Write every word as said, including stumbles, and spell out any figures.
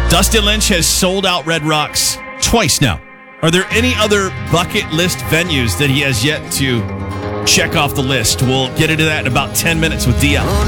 Dustin Lynch has sold out Red Rocks twice now. Are there any other bucket list venues that he has yet to check off the list? We'll get into that in about ten minutes with D L.